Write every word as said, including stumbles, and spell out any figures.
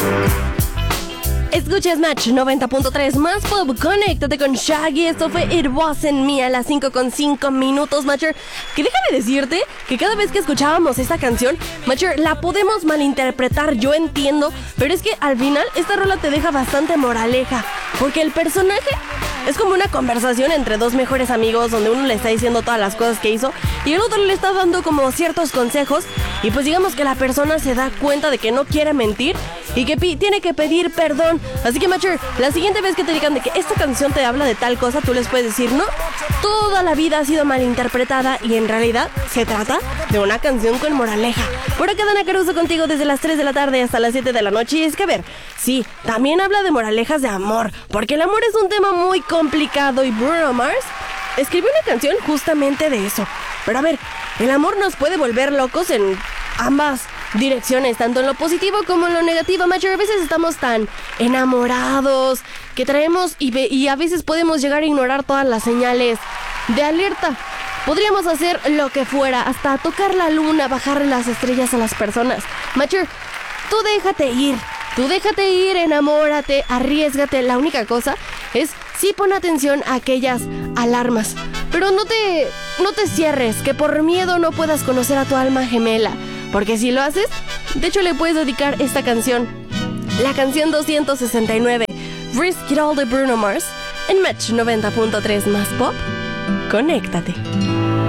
Escuchas Match noventa punto tres más pop. Conéctate con Shaggy. Esto fue It Wasn't Me a las cinco con cinco minutos, Matcher. Que déjame decirte que cada vez que escuchábamos esta canción, Matcher, la podemos malinterpretar, yo entiendo, pero es que al final esta rola te deja bastante moraleja, porque el personaje es como una conversación entre dos mejores amigos donde uno le está diciendo todas las cosas que hizo y el otro le está dando como ciertos consejos, y pues digamos que la persona se da cuenta de que no quiere mentir y que pi- tiene que pedir perdón. Así que, Matcher, la siguiente vez que te digan de que esta canción te habla de tal cosa, tú les puedes decir, no, toda la vida ha sido malinterpretada y en realidad se trata de una canción con moraleja. Por acá Dana Caruso contigo desde las tres de la tarde hasta las siete de la noche. Y es que, a ver, sí, también habla de moralejas de amor, porque el amor es un tema muy complicado y Bruno Mars escribió una canción justamente de eso. Pero a ver, el amor nos puede volver locos en ambas direcciones, tanto en lo positivo como en lo negativo, Matcher. A veces estamos tan enamorados que traemos y, ve- y a veces podemos llegar a ignorar todas las señales de alerta. Podríamos hacer lo que fuera, hasta tocar la luna, bajarle las estrellas a las personas. Matcher, tú déjate ir, tú déjate ir, enamórate, arriésgate. La única cosa es sí pon atención a aquellas alarmas, pero no te, no te cierres, que por miedo no puedas conocer a tu alma gemela. Porque si lo haces, de hecho le puedes dedicar esta canción, la canción doscientos sesenta y nueve, Risk It All de Bruno Mars, en Match noventa punto tres más pop. Conéctate.